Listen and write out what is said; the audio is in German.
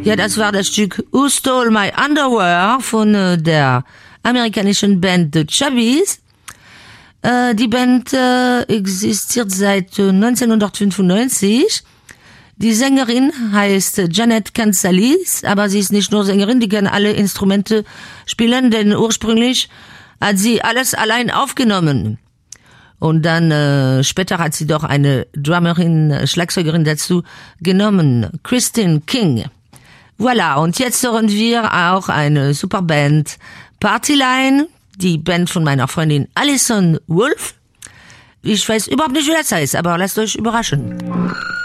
Ja, das war das Stück Who Stole My Underwear von der amerikanischen Band The Chubbies. Die Band existiert seit 1995. Die Sängerin heißt Janet Cansalis, aber sie ist nicht nur Sängerin, die kann alle Instrumente spielen, denn ursprünglich hat sie alles allein aufgenommen. Und dann später hat sie doch eine Drummerin, Schlagzeugerin dazu genommen, Christine King. Voilà, und jetzt hören wir auch eine super Band, Partyline, die Band von meiner Freundin Alison Wolf. Ich weiß überhaupt nicht, wie das heißt, aber lasst euch überraschen.